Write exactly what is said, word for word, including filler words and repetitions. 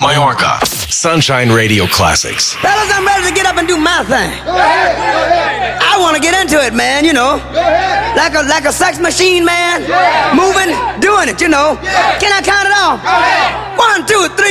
Majorca. Sunshine Radio Classics. Fellas, I'm ready to get up and do my thing. I want to get into it, man, you know. Like a like a sex machine, man. Moving, doing it, you know. Can I count it off? One, two, three.